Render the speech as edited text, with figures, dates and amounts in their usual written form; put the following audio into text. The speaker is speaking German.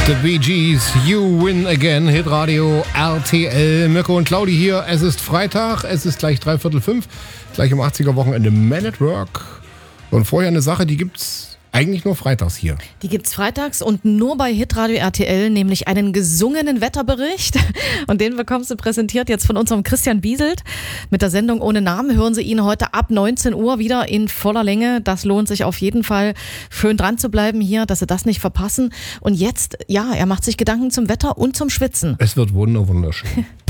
The Bee Gees, You Win Again, Hitradio RTL. Mirko und Claudi hier. Es ist Freitag, es ist gleich 5:45, gleich am 80er-Wochenende Man at Work. Und vorher eine Sache, die gibt's eigentlich nur freitags hier. Die gibt's freitags und nur bei Hitradio RTL, nämlich einen gesungenen Wetterbericht. Und den bekommst du präsentiert jetzt von unserem Christian Bieselt. Mit der Sendung Ohne Namen hören Sie ihn heute ab 19 Uhr wieder in voller Länge. Das lohnt sich auf jeden Fall, schön dran zu bleiben hier, dass Sie das nicht verpassen. Und jetzt, ja, er macht sich Gedanken zum Wetter und zum Schwitzen. Es wird wunderschön.